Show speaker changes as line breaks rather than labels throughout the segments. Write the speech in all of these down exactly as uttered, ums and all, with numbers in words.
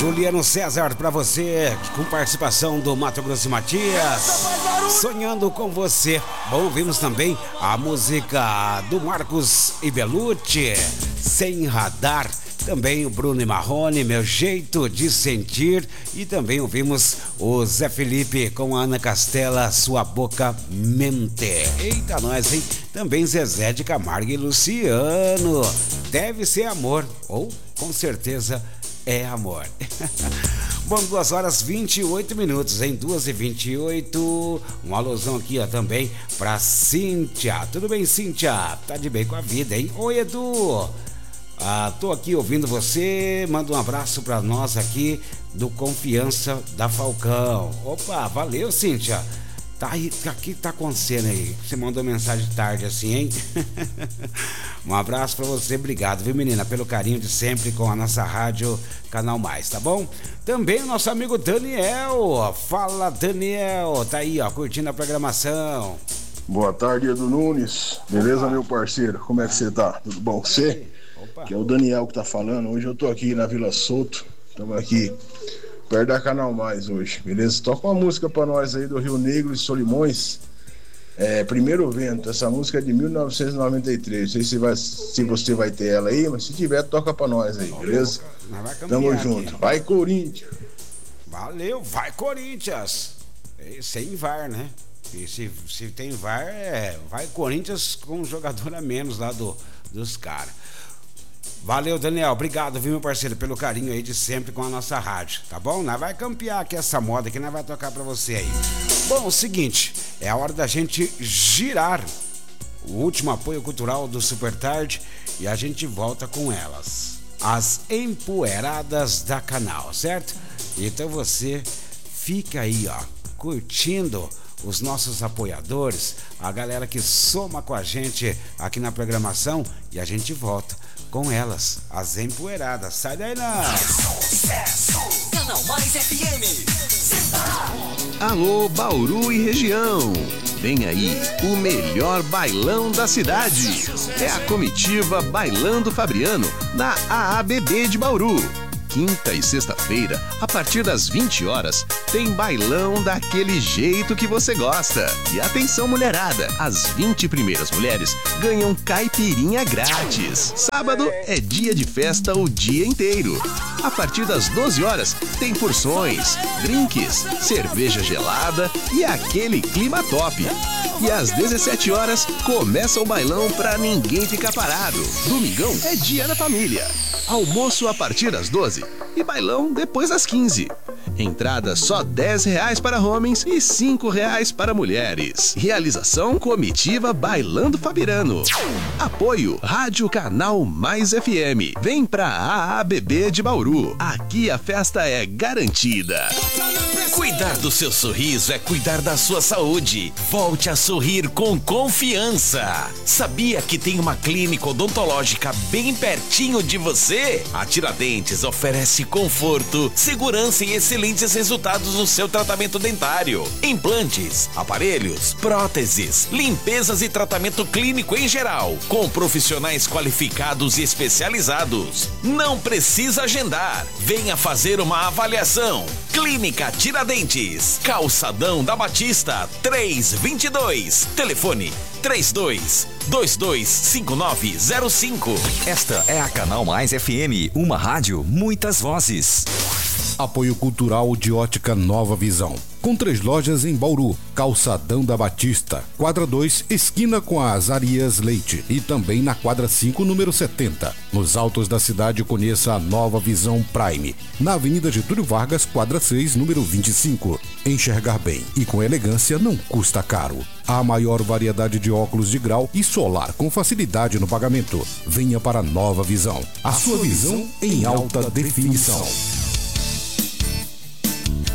Juliano César pra você, com participação do Mato Grosso e Matias, Sonhando com Você. Bom, vimos também a música do Marcos e Belucci, Sem Radar. Também o Bruno e Marrone, Meu Jeito de Sentir. E também ouvimos o Zé Felipe com a Ana Castela, Sua Boca Mente. Eita, nós, hein? Também Zezé de Camargo e Luciano, Deve Ser Amor. Ou, com certeza, é amor. Bom, duas horas e vinte e oito minutos, em duas e vinte e oito. Um alusão aqui, ó, também pra Cíntia. Tudo bem, Cíntia? Tá de bem com a vida, hein? Oi, Edu. Ah, tô aqui ouvindo você. Manda um abraço pra nós aqui do Confiança da Falcão. Opa, valeu, Cíntia. Tá aí, o que tá acontecendo aí? Você mandou mensagem tarde assim, hein? Um abraço pra você, obrigado, viu, menina, pelo carinho de sempre com a nossa rádio Canal Mais, tá bom? Também o nosso amigo Daniel. Fala, Daniel. Tá aí, ó, curtindo a programação.
Boa tarde, Edu Nunes. Beleza, Opa. Meu parceiro? Como é que você tá? Tudo bom com você? Opa. Que é o Daniel que tá falando. Hoje eu tô aqui na Vila Souto. Estamos aqui perto da Canal Mais hoje, beleza? Toca uma música pra nós aí do Rio Negro e Solimões. É, Primeiro Vento. Essa música é de mil novecentos e noventa e três. Não sei se, vai, se você vai ter ela aí, mas se tiver, toca pra nós aí, beleza? Tamo junto. Aqui. Vai, Corinthians!
Valeu, vai, Corinthians! É, sem V A R, né? E se, se tem V A R, é, vai Corinthians com um jogador a menos lá do, dos caras. Valeu, Daniel, obrigado, viu, meu parceiro, pelo carinho aí de sempre com a nossa rádio, tá bom? Nós vai campear aqui essa moda que nós vai tocar pra você aí. Bom, o seguinte, é a hora da gente girar o último apoio cultural do Super Tarde e a gente volta com elas, as empoeiradas da Canal, certo? Então você fica aí, ó, curtindo os nossos apoiadores, a galera que soma com a gente aqui na programação e a gente volta com elas, as empoeiradas. Sai daí, não!
Sucesso! Canal Mais F M.
Alô, Bauru e região. Vem aí o melhor bailão da cidade. É a comitiva Bailando Fabriano na A A B B de Bauru. Quinta e sexta-feira, a partir das vinte horas, tem bailão daquele jeito que você gosta. E atenção, mulherada, as vinte primeiras mulheres ganham caipirinha grátis. Sábado é dia de festa o dia inteiro. A partir das doze horas, tem porções, drinks, cerveja gelada e aquele clima top. E às dezessete horas, começa o bailão pra ninguém ficar parado. Domingão é dia da família. Almoço a partir das doze e bailão depois das quinze. Entrada só dez reais para homens e cinco reais para mulheres. Realização Comitiva Bailando Fabriano. Apoio Rádio Canal Mais F M. Vem pra A A B B de Bauru. Aqui a festa é garantida.
Cuidar do seu sorriso é cuidar da sua saúde. Volte a sorrir com confiança. Sabia que tem uma clínica odontológica bem pertinho de você? A Tiradentes oferece conforto, segurança e excelentes resultados no seu tratamento dentário. Implantes, aparelhos, próteses, limpezas e tratamento clínico em geral, com profissionais qualificados e especializados. Não precisa agendar. Venha fazer uma avaliação. Clínica Tiradentes, Calçadão da Batista, três vinte e dois. Telefone três dois dois dois cinco nove zero cinco.
Esta é a Canal Mais F M, uma rádio, muitas vozes.
Apoio cultural de Ótica Nova Visão. Com três lojas em Bauru, Calçadão da Batista, quadra dois, esquina com a Azarias Leite e também na quadra cinco, número setenta. Nos altos da cidade conheça a Nova Visão Prime, na Avenida Getúlio Vargas, quadra seis, número vinte e cinco. Enxergar bem e com elegância não custa caro. A maior variedade de óculos de grau e solar com facilidade no pagamento. Venha para a Nova Visão, a, a sua visão, visão em alta definição.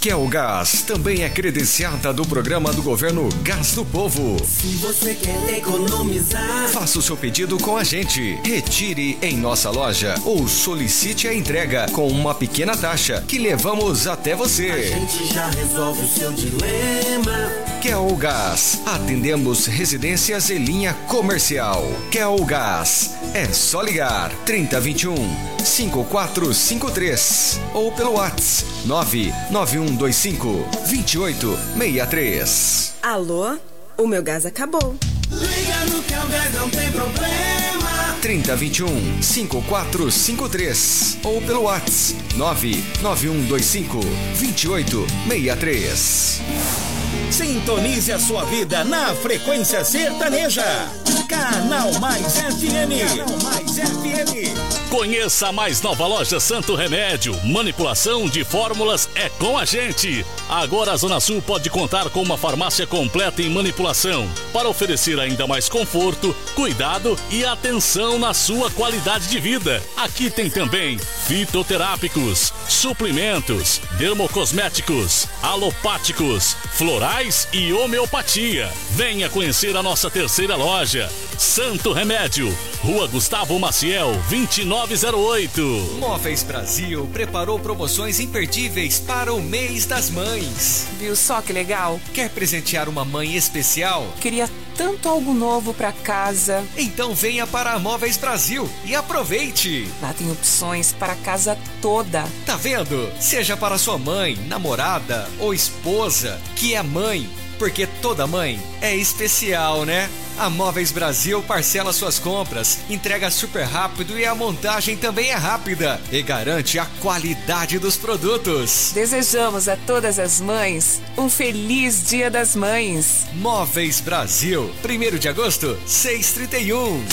Kelgás também é credenciada do programa do governo Gás do Povo.
Se você quer economizar,
faça o seu pedido com a gente. Retire em nossa loja ou solicite a entrega com uma pequena taxa que levamos até você.
A gente já resolve o seu dilema.
Kelgás, atendemos residências e linha comercial. Kelgás, é só ligar trinta, vinte e um, cinquenta e quatro cinquenta e três ou pelo WhatsApp nove nove um dois cinco, dois oito seis três.
Alô? O meu gás acabou.
Liga no Kelgás, não tem problema.
trinta, vinte e um, cinquenta e quatro cinquenta e três ou pelo WhatsApp nove nove um dois cinco, dois oito seis três.
Sintonize a sua vida na frequência sertaneja. Canal Mais F M. Canal Mais F M.
Conheça a mais nova loja Santo Remédio. Manipulação de fórmulas é com a gente. Agora a Zona Sul pode contar com uma farmácia completa em manipulação para oferecer ainda mais conforto, cuidado e atenção na sua qualidade de vida. Aqui tem também fitoterápicos, suplementos, dermocosméticos, alopáticos, florais e homeopatia. Venha conhecer a nossa terceira loja, Santo Remédio, Rua Gustavo Maciel, vinte e nove zero oito.
Móveis Brasil preparou promoções imperdíveis para o mês das mães.
Viu só que legal?
Quer presentear uma mãe especial?
Queria tanto algo novo para casa.
Então venha para a Móveis Brasil e aproveite.
Lá tem opções para a casa toda.
Tá vendo? Seja para sua mãe, namorada ou esposa, que é mãe, porque toda mãe é especial, né? A Móveis Brasil parcela suas compras, entrega super rápido e a montagem também é rápida e garante a qualidade dos produtos.
Desejamos a todas as mães um feliz Dia das Mães.
Móveis Brasil, primeiro de agosto, seiscentos e trinta e um.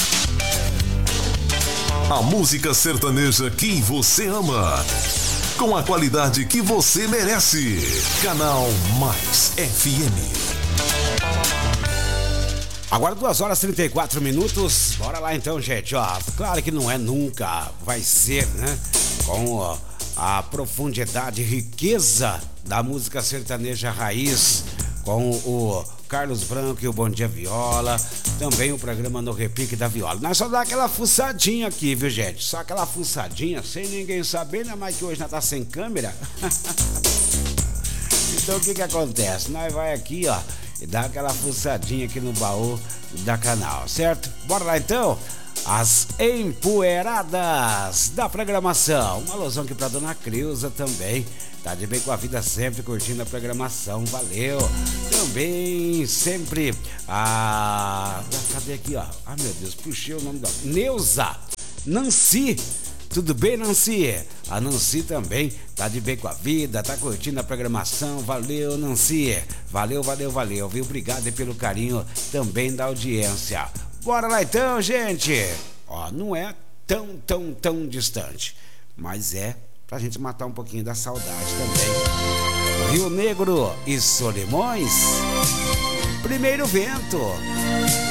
A música sertaneja que você ama, com a qualidade que você merece. Canal Mais F M.
Agora duas horas e trinta e quatro minutos. Bora lá então, gente. Ó, claro que não é nunca, vai ser, né? Com ó, a profundidade e riqueza da música sertaneja raiz, com o Carlos Branco e o Bom Dia Viola, também o programa No Repique da Viola. Nós só dá aquela fuçadinha aqui, viu, gente? Só aquela fuçadinha, sem ninguém saber, né? Mas que hoje nós tá sem câmera. Então o que que acontece? Nós vai aqui, ó, e dá aquela fuçadinha aqui no baú da canal, certo? Bora lá então, as empoeiradas da programação. Uma alusão aqui pra Dona Creuza também, tá de bem com a vida sempre, curtindo a programação, valeu. Também sempre a... cadê aqui, ó? Ah, meu Deus, puxei o nome da... Neuza, Nancy. Tudo bem, Nancy? A Nancy também tá de bem com a vida, tá curtindo a programação. Valeu, Nancy. Valeu, valeu, valeu, viu? Obrigado pelo carinho também da audiência. Bora lá então, gente. Ó, não é tão, tão, tão distante, mas é pra gente matar um pouquinho da saudade também. Rio Negro e Solimões. Primeiro Vento.